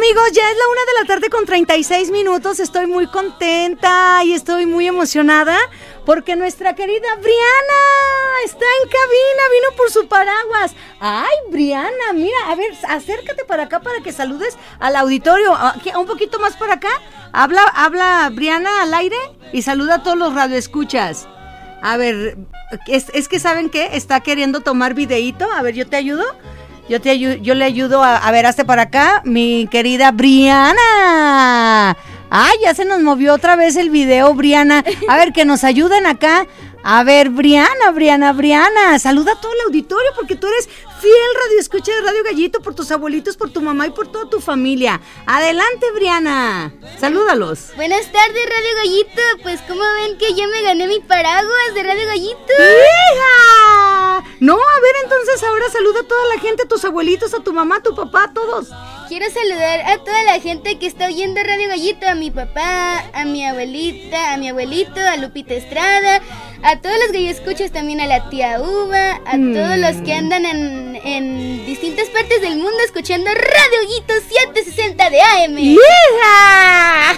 Amigos, ya es la 1:36 p.m. Estoy muy contenta y estoy muy emocionada porque nuestra querida Briana está en cabina, vino por su paraguas. Ay, Briana, mira, a ver, acércate para acá para que saludes al auditorio. Un poquito más para acá. Habla Briana al aire y saluda a todos los radioescuchas. A ver, es que ¿saben qué? Está queriendo tomar videíto. A ver, ¿yo te ayudo? Yo le ayudo a ver, hazte para acá, mi querida Briana. Ay, ya se nos movió otra vez el video, Briana. A ver, que nos ayuden acá. A ver, Briana, saluda a todo el auditorio porque tú eres fiel radioescucha de Radio Gallito por tus abuelitos, por tu mamá y por toda tu familia. Adelante, Briana, salúdalos. Buenas tardes, Radio Gallito. Pues, ¿cómo ven que yo me gané mi paraguas de Radio Gallito? ¡Hija! No, a ver, entonces ahora saluda a toda la gente, a tus abuelitos, a tu mamá, a tu papá, a todos. Quiero saludar a toda la gente que está oyendo Radio Gallito, a mi papá, a mi abuelita, a mi abuelito, a Lupita Estrada, a todos los galloescuchas, también a la tía Uva, a todos los que andan en distintas partes del mundo escuchando Radio Gallito 760 de AM. ¡Hija!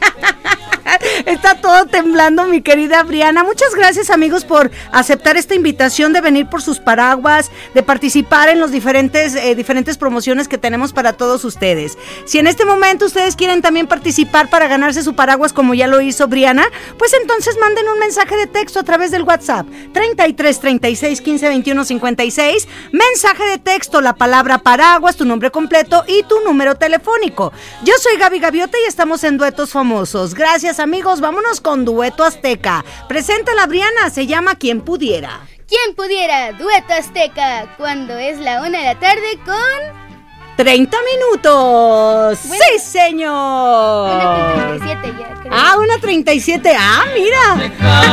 Está todo temblando, mi querida Briana. Muchas gracias, amigos, por aceptar esta invitación de venir por sus paraguas, de participar en los diferentes promociones que tenemos para todos ustedes. Si en este momento ustedes quieren también participar para ganarse su paraguas como ya lo hizo Briana, pues entonces manden un mensaje de texto a través del WhatsApp 33 36 15 21 56, mensaje de texto, la palabra paraguas, tu nombre completo y tu número telefónico. Yo soy Gaby Gaviota y estamos en Duetos Famosos. Gracias, amigos, vámonos con Dueto Azteca. Preséntala, Briana, se llama Quien Pudiera. Quien Pudiera, Dueto Azteca, cuando es la 1 de la tarde con 30 minutos. Bueno, sí, señor. 1:37 ya, creo. 1:37. Mira.